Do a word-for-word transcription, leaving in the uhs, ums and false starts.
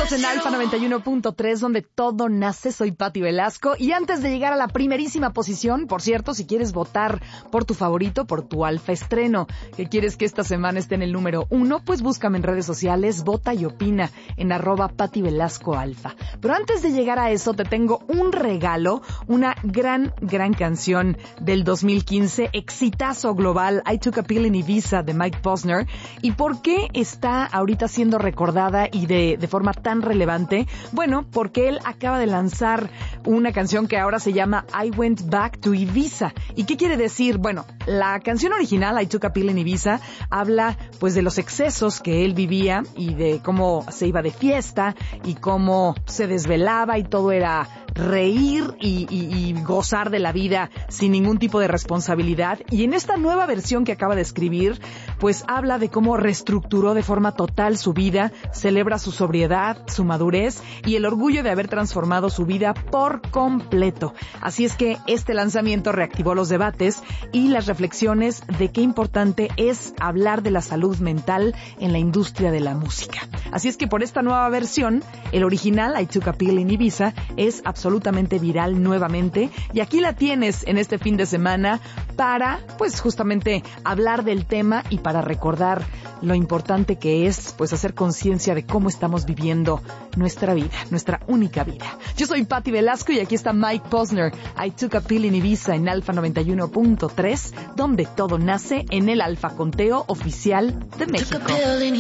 Estamos en Alfa noventa y uno punto tres, donde todo nace. Soy Pati Velasco. Y antes de llegar a la primerísima posición, por cierto, si quieres votar por tu favorito, por tu Alfa estreno, que quieres que esta semana esté en el número uno, pues búscame en redes sociales, vota y opina en arroba Pati Velasco Alfa. Pero antes de llegar a eso, te tengo un regalo, una gran, gran canción del dos mil quince, exitazo global, I Took a Pill in Ibiza, de Mike Posner. ¿Y por qué está ahorita siendo recordada y de, de forma tan relevante? Bueno, porque él acaba de lanzar una canción que ahora se llama I Went Back to Ibiza. ¿Y qué quiere decir? Bueno, la canción original, I Took a Pill in Ibiza, habla pues de los excesos que él vivía y de cómo se iba de fiesta y cómo se desvelaba y todo era reír y, y, y gozar de la vida sin ningún tipo de responsabilidad. Y en esta nueva versión que acaba de escribir, pues habla de cómo reestructuró de forma total su vida, celebra su sobriedad, su madurez y el orgullo de haber transformado su vida por completo. Así es que este lanzamiento reactivó los debates y las reflexiones de qué importante es hablar de la salud mental en la industria de la música. Así es que por esta nueva versión, el original, I Took a Pill in Ibiza, es absolutamente viral nuevamente. Y aquí la tienes en este fin de semana para, pues justamente, hablar del tema y para recordar lo importante que es, pues, hacer conciencia de cómo estamos viviendo nuestra vida, nuestra única vida. Yo soy Pati Velasco y aquí está Mike Posner, I Took a Pill in Ibiza en Alfa noventa y uno punto tres, donde todo nace, en el Alfa Conteo Oficial de México.